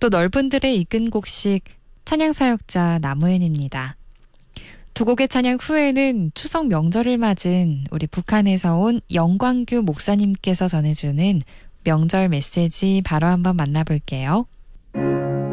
또 넓은 들에 이끈 곡식 찬양사역자 나무엔입니다. 두 곡의 찬양 후에는 추석 명절을 맞은 우리 북한에서 온 영광규 목사님께서 전해주는 명절 메시지 바로 한번 만나볼게요.